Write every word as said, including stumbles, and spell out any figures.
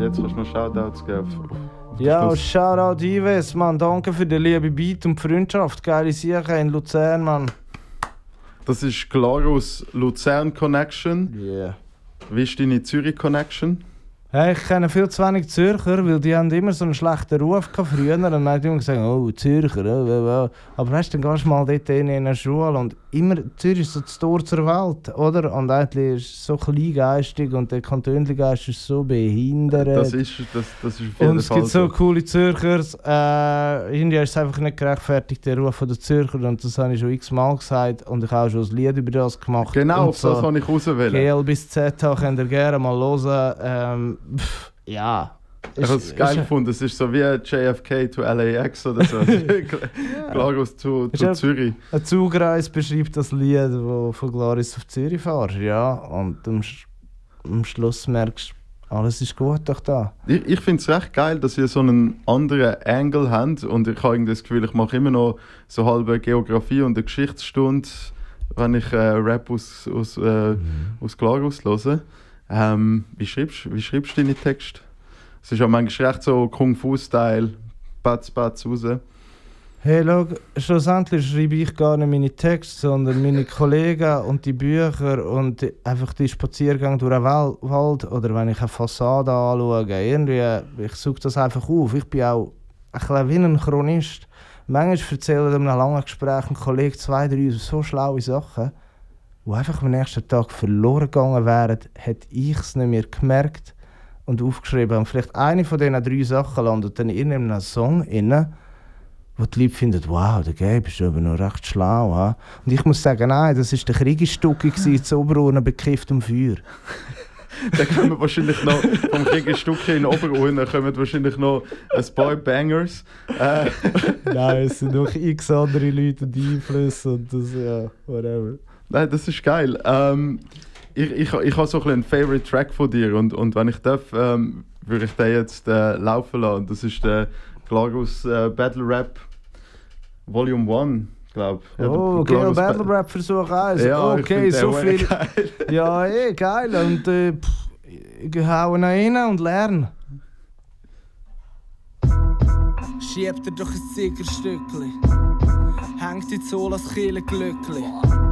jetzt kannst du noch Shoutouts geben. Auf, auf ja, Shoutout Ives, Mann. Danke für die liebe Beat und die Freundschaft. Geile Sache in Luzern, Mann. Das ist Glarus Luzern Connection. Yeah. Wie ist deine Zürich Connection? Hey, ich kenne viel zu wenig Zürcher, weil die haben immer so einen schlechten Ruf gehabt früher. Und dann haben die immer gesagt, oh, Zürcher, oh, oh, oh. Aber weißt du, dann gehst du mal dort in eine Schule und immer, Zürich ist so das Tor zur Welt, oder? Und eigentlich ist es so kleingeistig und der Kantönligeist ist so behindert. Das ist, das, das ist auf jeden Und es Fall gibt so coole Zürcher. Äh, India ist einfach nicht gerechtfertigt, der Ruf der Zürcher. Und das habe ich schon x-mal gesagt. Und ich habe auch schon ein Lied über das gemacht. Genau, und auf das wollte ich rauswählen. G L bis Z könnt ihr gerne mal hören. Ähm, pff, ja. Ich habe es geil gefunden. Es ist so wie J F K to L A X oder so. Glarus zu, zu Zürich. Ein Zugreis beschreibt das Lied, wo von Glarus auf Zürich fährst. Ja. Und am, Sch- am Schluss merkst du, alles ist gut doch da. Ich, ich finde es recht geil, dass ihr so einen anderen Angle habt. Und ich habe irgendwie das Gefühl, ich mache immer noch so halbe Geografie und eine Geschichtsstunde, wenn ich äh, Rap aus, aus, äh, mhm. aus Glarus höre. Ähm, wie schreibst wie schreibst du deine Texte? Es ist ja manchmal recht so Kung-Fu-Style, Batz, Batz raus. Hey, schau, schlussendlich schreibe ich gar nicht meine Texte, sondern meine Kollegen und die Bücher und die, einfach die Spaziergänge durch den Wald oder wenn ich eine Fassade anschaue. Irgendwie, ich suche das einfach auf. Ich bin auch ein bisschen wie ein Chronist. Manchmal erzählen in einem langen Gespräch ein Kollege zwei, drei so schlaue Sachen, die einfach am nächsten Tag verloren gegangen wären, hätte ich es nicht mehr gemerkt und aufgeschrieben. Und vielleicht eine von diesen drei Sachen landet dann in einem Song inne, wo die Leute finden, wow, der Gabe ist aber noch recht schlau. Ha? Und ich muss sagen, nein, das war der Kriegerstucki, zu Oberurnen bekifft um Feuer. Dann kommen wahrscheinlich noch, vom Kriegerstucki in Oberurnen kommen wahrscheinlich noch ein paar Bangers. Äh. Nein, es sind noch x andere Leute, die Einflüsse und das, ja, whatever. Nein, das ist geil. Ähm, ich ich, ich habe so ein einen Favorite Track von dir und, und wenn ich darf, ähm, würde ich den jetzt äh, laufen lassen. Das ist der Glarus äh, Battle Rap Volume eins, glaube ich. Ja, oh, okay, Glarus Battle Rap Versuch eins. Ja, okay, so viel. Geil. Ja, eh, geil. Und äh, pff, ich hau ihn rein und lerne. Schiebt er doch ein Ziegerstückli, hängt die Zoll als Kielenglückli.